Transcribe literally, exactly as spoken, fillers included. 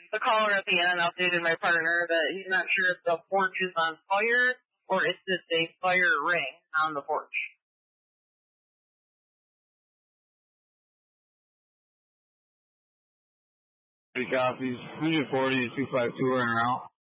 the caller at the end updated my partner that he's not sure if the porch is on fire or if it's a fire ring on the porch. Three copies. one forty to two five two are en route.